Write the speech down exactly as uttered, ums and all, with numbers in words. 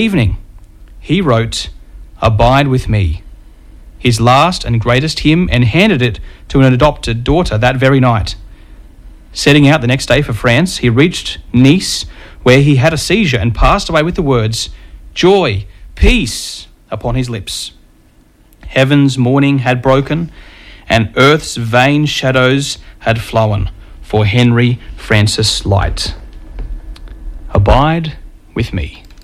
Evening, he wrote, "Abide with me," his last and greatest hymn, and handed it to an adopted daughter that very night. Setting out the next day for France, he reached Nice, where he had a seizure and passed away with the words, "Joy, peace," upon his lips. Heaven's morning had broken, and earth's vain shadows had flown for Henry Francis Lyte. Abide with me.